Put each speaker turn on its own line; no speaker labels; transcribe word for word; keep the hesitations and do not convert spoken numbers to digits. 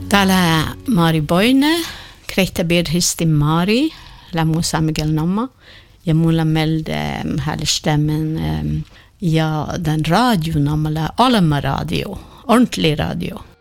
Täällä Mari Boine, Kreita Birhisti Mari, Lamusa Miguel Namma, ja mulla melde härstämmen ja den radio namala Alma radio, ordentlig radio.